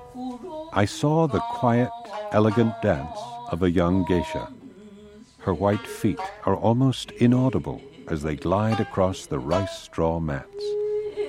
I saw the quiet, elegant dance of a young geisha. Her white feet are almost inaudible as they glide across the rice straw mats.